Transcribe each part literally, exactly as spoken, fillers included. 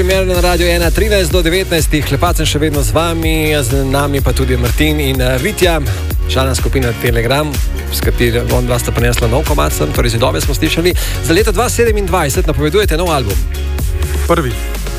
Primerno na Radio ena, trinajst do devetnajst, Klepacem še vedno z vami, z nami pa tudi Martin in Vitja, člana skupina Telegram, s katero on dva sta prinesla nov komad, torej Zidove smo slišali. Za leto dva tisoč sedemindvajset napovedujete nov album. Prvi.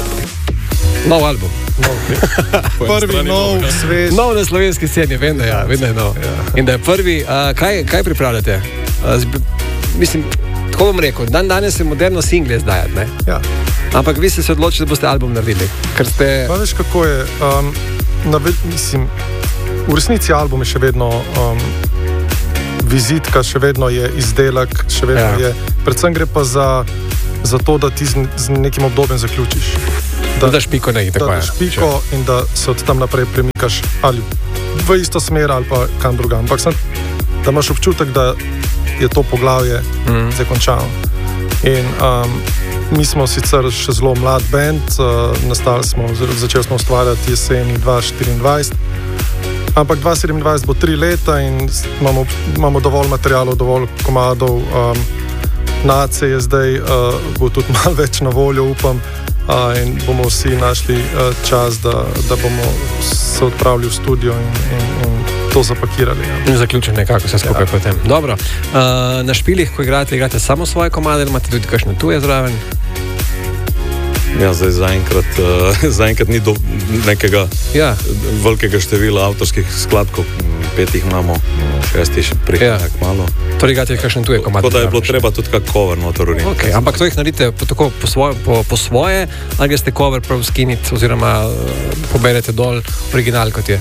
Nov album. Nov. Prvi nov, svež. Nov na slovenski sceni, vem, da, ja, vem, da je nov. Ja. In da je prvi, uh, kaj, kaj pripravljate? Uh, zb, mislim, tako bom rekel, dan danes je moderno single zdajati, ne? Ja. Ampak vi ste se odločili, da boste album naredili, ker ste... Pa veš, kako je, um, na, mislim, v resnici album je še vedno um, vizitka, še vedno je izdelek, še vedno ja. je, predvsem gre pa za, za to, da ti z, z nekim obdobjem zaključiš. Da daš piko na i, tako je. Da daš piko če. In da se od tam naprej premikaš ali v isto smer ali pa kam drugam. Ampak sem, da imaš občutek, da je to poglavje mm. zakončano. In um, mi smo sicer še zelo mlad band, uh, nastali smo, začeli smo ustvarjati jeseni dva tisoč štiriindvajset, ampak dva tisoč sedemindvajset bo tri leta in imamo, imamo dovolj materialov, dovolj komadov. Um, Nace je zdaj, uh, bo tudi malo več na voljo, upam, uh, in bomo vsi našli uh, čas, da, da bomo se odpravili v studio in, in, in to zapakirali. Ja. In zaključili nekako vse skupaj ja. potem. Dobro, uh, na špilih, ko igrate, igrate samo svoje komade, imate tudi kakšne tuje zraven? Ja, zdaj zaenkrat, uh, zaenkrat ni do nekega ja. velikega števila avtorskih skladkov, petih imamo, šestih prihaja ja. malo. Torej igrate kakšne tuje komade? Tako da je bilo treba tudi kak cover notor uriniti. Okay, ampak to jih naredite po, tako, po, svoje, po, po svoje, ali ste cover prav skiniti oziroma uh, poberete dol original, kot je?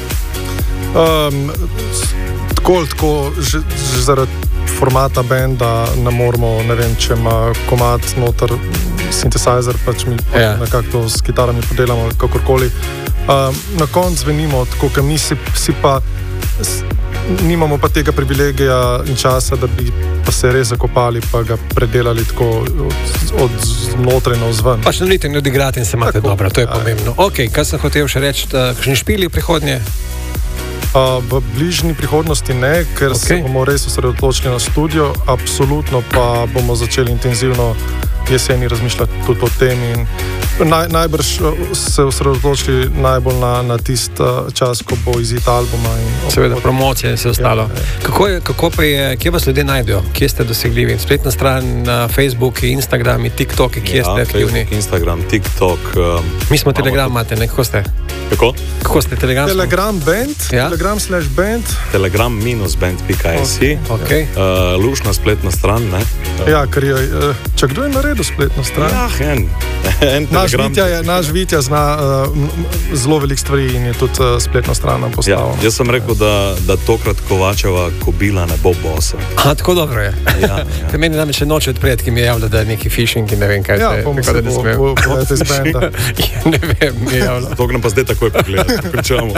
Um, tako, tako, že, že zaradi formata benda ne moramo, ne vem, če ima komad noter synthesizer, pač mi ja. nekako to s kitarami podelamo, kakorkoli. Um, na koncu zvenimo tako, ker mi si, si pa s, nimamo pa tega privilegija in časa, da bi pa se res zakopali pa ga predelali tako od, od znotraj na vzven. Pač naredite in odigrate in se imate tako, dobro, to je ja. pomembno. Ok, kaj sem hotel še reči, kakšni špili v prihodnje? Uh, v bližnji prihodnosti ne, ker okay. se bomo res osredotočili na studio, absolutno pa bomo začeli intenzivno jeseni razmišljati tudi o tem in naj, najbrž se osredotočili najbolj na, na tist čas, ko bo izid albuma. In seveda, od... promocije in vse ostalo. Ja, kako, je, kako pa je, kje vas ljudje najdejo? Kje ste dosegljivi? Spletna stran, Facebook, Instagram, TikTok, kje ja, ste aktivni? Facebook, Instagram, TikTok. Um, Mi smo Telegram, imate, ne? Kako ste? Kako? Kako ste Telegram? Telegram band, ja? Telegram slash band. Telegram minus band pika si. Okay. Uh, lušna spletna stran, ne? Ja, ker je, če kdo je naredil spletno stran? Ja, en. en naš Vitja, je, naš Vitja zna uh, zelo velik stvari in je tudi uh, spletno stran postavil. Ja, jaz sem rekel, da, da tokrat Kovačeva kobila ne bo bosa. A, tako dobro je. Ja, ja. Meni namreč še noče odpred, ki mi je javljal, da je neki phishing in ne vem kaj. Ja, bomo se bo, bo, bo iz benda. Ja, ne vem, mi je javljal. To nam pa zdaj takoj pogledati, pričamo.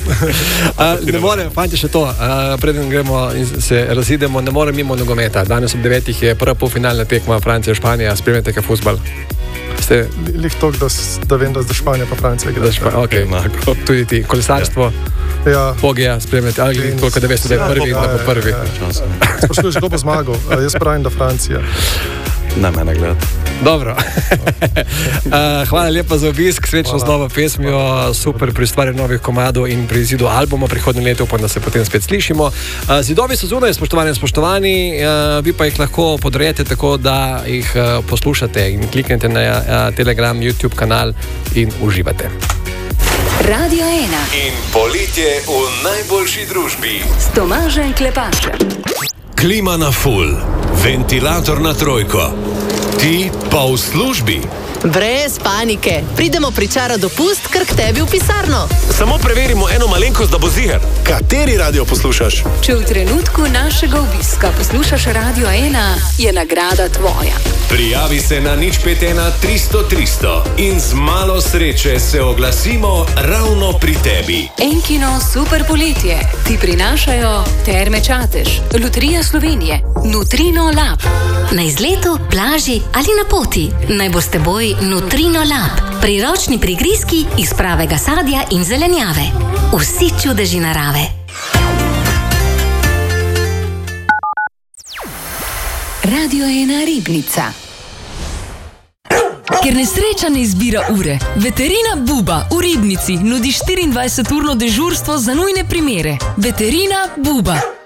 Ne morem, fanti še to, uh, preden gremo in se razidemo, ne morem mimo nogometa. Danes ob devetih je prva polfinalna tekma Francija-Španija, spremljate kaj fuzbal? Ste... Lih tok, da, da vem, da zdaj Španija pa Francija igra. Špa... Okay. Tudi ti, kolesarstvo, ja. Pogija, spremljate, ali toliko, da veste, da je prvi in da bo prvi. Sprašuješ, kdo bo zmagal? Jaz pravim, da Francija. Ne, mene gledati. Dobro. uh, hvala lepa za obisk, srečno z novo pesmijo, super pri ustvarjanju novih komadov in pri izidu albuma prihodnje leto, upam, da se potem spet slišimo. Uh, zidovi so zunaj, spoštovani in spoštovani, uh, vi pa jih lahko podrejete tako, da jih uh, poslušate in kliknete na uh, Telegram, YouTube kanal in uživate. Radio ena in poletje v najboljši družbi s Tomažem Klepačem. Klima na full, ventilator na trojko, ti pa v službi. Brez panike, pridemo pričarati dopust, kar k tebi v pisarno. Samo preverimo eno malenkost, da bo ziher. Kateri radio poslušaš? Če v trenutku našega obiska poslušaš Radio ena, je nagrada tvoja. Prijavi se na nič pet ena tristo tristo in z malo sreče se oglasimo ravno pri tebi. Enkino super poletje ti prinašajo Terme Čatež, Loterija Slovenije, Nutrino Lab. Na izletu, plaži ali na poti, naj bo s teboj Nutrino Lab. Priročni prigrizki iz pravega sadja in zelenjave. Vsi čudeži narave. Radio ena Ribnica. Ker nesreča ne izbira ure, Veterina Buba v Ribnici nudi štiriindvajseturno dežurstvo za nujne primere. Veterina Buba.